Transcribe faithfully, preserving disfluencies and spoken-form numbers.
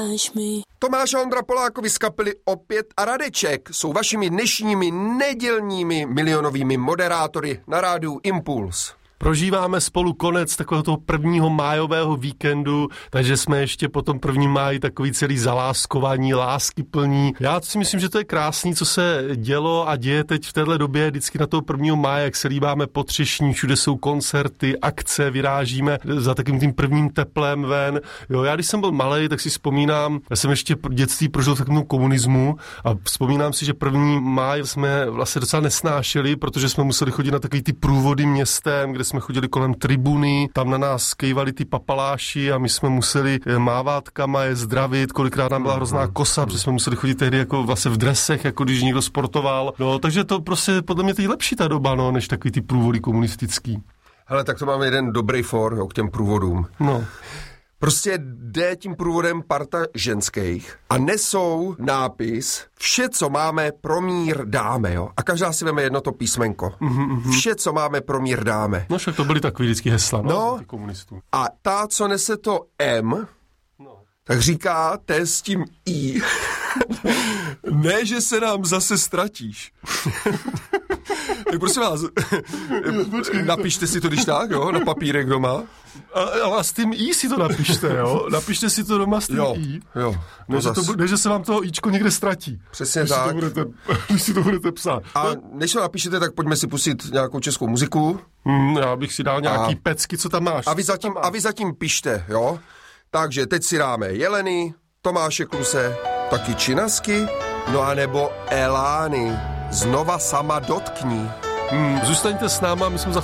Tomáš a Ondra Polákovi z kapely Opět a Radeček jsou vašimi dnešními nedělními milionovými moderátory na rádiu Impuls. Prožíváme spolu konec takového toho prvního májového víkendu, takže jsme ještě po tom prvním máji takový celý zaláskovaní, láskyplní. Já si myslím, že to je krásný, co se dělo a děje teď v téhle době, vždycky na toho prvního máje, jak se líbáme po Třešní, všude jsou koncerty, akce, vyrážíme za takým tím prvním teplem ven. Jo, já když jsem byl malej, tak si vzpomínám, já jsem ještě dětství prožil v takovém komunismu a vzpomínám si, že první máj jsme vlastně docela nesnášeli, protože jsme museli chodit na takový ty průvody městem, kde jsme chodili kolem tribuny, tam na nás kejvali ty papaláši a my jsme museli mávátkama je zdravit, kolikrát nám byla hrozná kosa, protože jsme museli chodit tehdy jako vlastně v dresech, jako když někdo sportoval. No, takže to prostě podle mě teď lepší ta doba, no, než takový ty průvody komunistický. Hele, tak to máme jeden dobrý for, jo, k těm průvodům. No. Prostě jde tím průvodem parta ženských a nesou nápis vše, co máme, pro mír dáme, jo. A každá si veme jedno to písmenko. Mm-hmm. Vše, co máme, pro mír dáme. No však to byly takový vždycky hesla, no, no ty komunistů. A ta, co nese to M, no, tak říká, to je s tím I. Ne, že se nám zase ztratíš. Tak prosím vás, napište si to, když tak, jo, na papírek doma. Ale s tím I si to napište, jo? Napište si to doma s tím jo, I. Jo. Ne, že, to, ne, že se vám toho Ičko někde ztratí. Přesně když tak. Si to budete, když si to budete psát. A než to napíšete, tak pojďme si pustit nějakou českou muziku. Hmm, já bych si dal nějaký a, pecky, co tam máš. A vy zatím, a vy zatím pište, jo? Takže teď si dáme Jeleny, Tomáše Kluse, taky Činasky, no a nebo Elány. Znova sama dotkní. Hmm, zůstaňte s náma, my jsme za